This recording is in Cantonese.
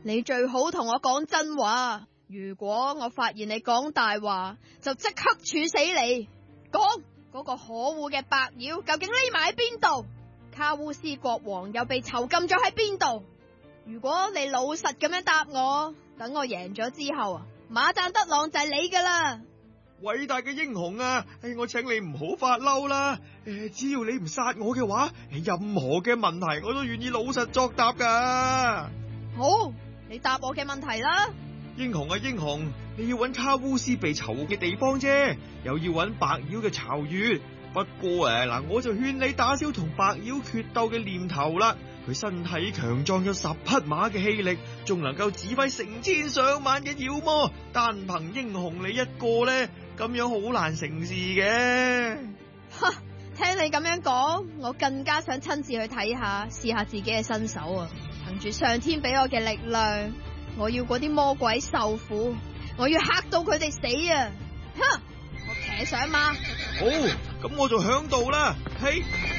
你最好同我講真話。如果我發現你講大話，就即刻處死你。講嗰個可惡嘅白妖究竟匿埋喺邊度？卡烏斯國王又被囚禁咗喺邊度？如果你老實咁樣答我，等我贏咗之後啊，馬贊德朗就係你噶啦。 偉大嘅英雄啊，我請你唔好發嬲啦。只要你唔殺我嘅話，任何嘅問題我都願意老實作答噶。 好，你答我嘅問題啦。 英雄啊英雄，你要揾卡烏斯被囚嘅地方啫，又要揾白妖嘅巢穴。不過嗱，我就勸你打消同白妖決鬥嘅念頭啦。佢身體強壯，有10匹馬嘅氣力，仲能夠指揮成千上萬嘅妖魔。單憑英雄你一個呢，咁樣好難成事嘅。 哈，聽你咁樣講，我更加想親自去睇下，試下自己嘅身手啊！憑住上天俾我嘅力量，我要嗰啲魔鬼受苦，我要嚇到佢哋死啊！哼，我騎上馬。 好，咁我就響度啦，嘿。